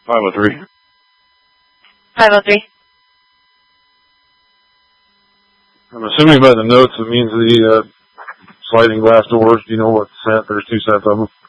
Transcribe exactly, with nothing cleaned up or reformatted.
five oh three. five oh three. I'm assuming by the notes it means the uh, sliding glass doors. Do you know what set? There's two sets of them.